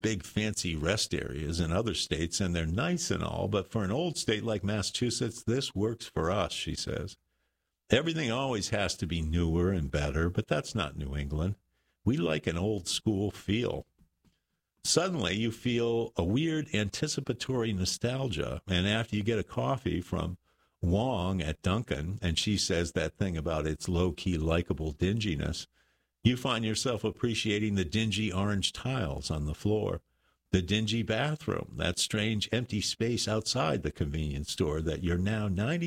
big fancy rest areas in other states, and they're nice and all, but for an old state like Massachusetts, this works for us, she says. Everything always has to be newer and better, but that's not New England. We like an old school feel. Suddenly, you feel a weird anticipatory nostalgia, and after you get a coffee from Wong at Dunkin', and she says that thing about its low-key, likable dinginess, you find yourself appreciating the dingy orange tiles on the floor, the dingy bathroom, that strange empty space outside the convenience store that you're now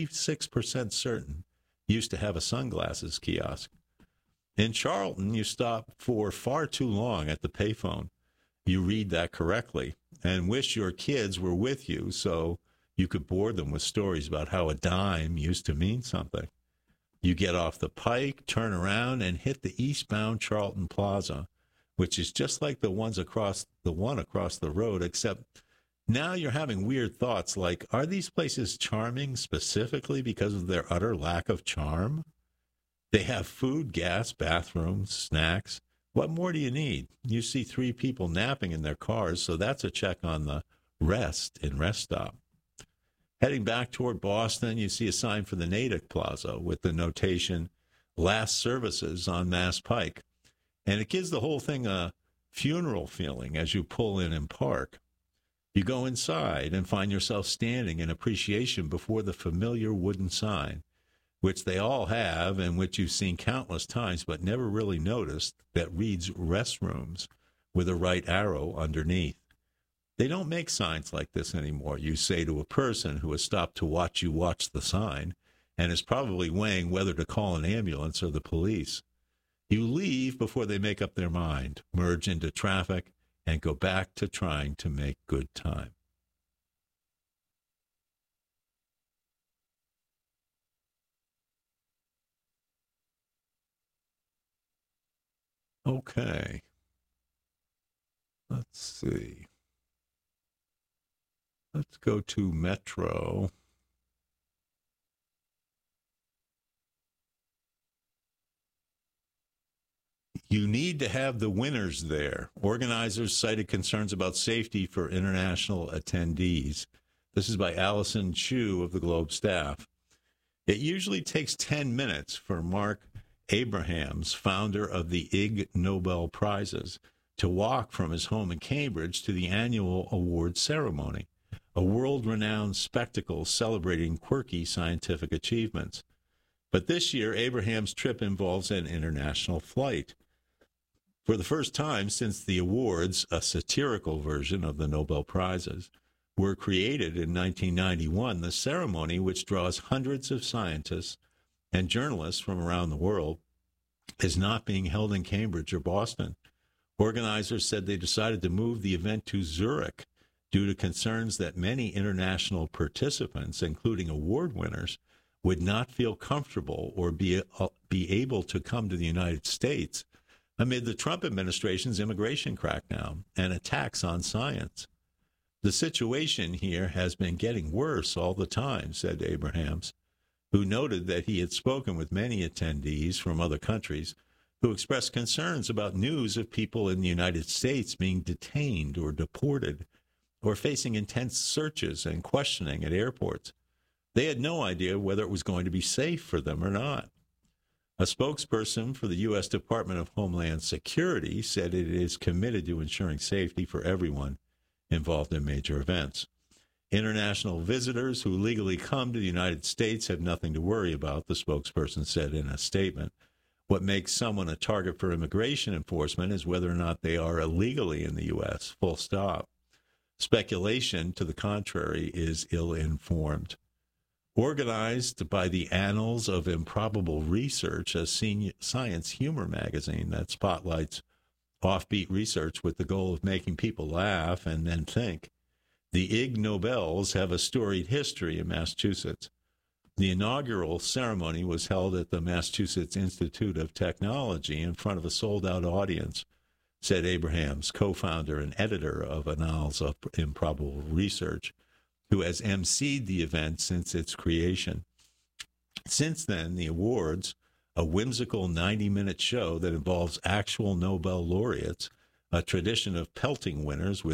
96% certain used to have a sunglasses kiosk. In Charlton, you stop for far too long at the payphone. You read that correctly and wish your kids were with you so you could bore them with stories about how a dime used to mean something. You get off the Pike, turn around, and hit the eastbound Charlton Plaza, which is just like the one across the road, except now you're having weird thoughts like, are these places charming specifically because of their utter lack of charm? They have food, gas, bathrooms, snacks. What more do you need? You see 3 people napping in their cars, so that's a check on the rest in Rest Stop. Heading back toward Boston, you see a sign for the Natick Plaza with the notation, Last Services on Mass Pike. And it gives the whole thing a funeral feeling as you pull in and park. You go inside and find yourself standing in appreciation before the familiar wooden sign, which they all have and which you've seen countless times but never really noticed, that reads restrooms with a right arrow underneath. They don't make signs like this anymore, you say to a person who has stopped to watch you watch the sign and is probably weighing whether to call an ambulance or the police. You leave before they make up their mind, merge into traffic, and go back to trying to make good time. Okay. Let's see. Let's go to Metro. You need to have the winners there. Organizers cited concerns about safety for international attendees. This is by Allison Chu of the Globe staff. It usually takes 10 minutes for Mark Abrahams, founder of the Ig Nobel Prizes, to walk from his home in Cambridge to the annual award ceremony, a world-renowned spectacle celebrating quirky scientific achievements. But this year, Abraham's trip involves an international flight. For the first time since the awards, a satirical version of the Nobel Prizes, were created in 1991, the ceremony, which draws hundreds of scientists and journalists from around the world, is not being held in Cambridge or Boston. Organizers said they decided to move the event to Zurich due to concerns that many international participants, including award winners, would not feel comfortable or be able to come to the United States amid the Trump administration's immigration crackdown and attacks on science. The situation here has been getting worse all the time, said Abrahams, who noted that he had spoken with many attendees from other countries who expressed concerns about news of people in the United States being detained or deported or facing intense searches and questioning at airports. They had no idea whether it was going to be safe for them or not. A spokesperson for the U.S. Department of Homeland Security said it is committed to ensuring safety for everyone involved in major events. International visitors who legally come to the United States have nothing to worry about, the spokesperson said in a statement. What makes someone a target for immigration enforcement is whether or not they are illegally in the U.S., full stop. Speculation to the contrary is ill-informed. Organized by the Annals of Improbable Research, a science humor magazine that spotlights offbeat research with the goal of making people laugh and then think, the Ig Nobels have a storied history in Massachusetts. The inaugural ceremony was held at the Massachusetts Institute of Technology in front of a sold-out audience, said Abrahams, co-founder and editor of Annals of Improbable Research, who has emceed the event since its creation. Since then, the awards, a whimsical 90-minute show that involves actual Nobel laureates, a tradition of pelting winners with